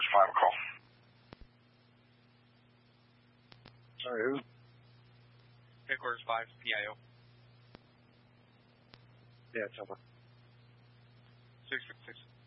headquarters 5 a call. Sorry, who? Headquarters 5, PIO. Yeah, it's over. 666.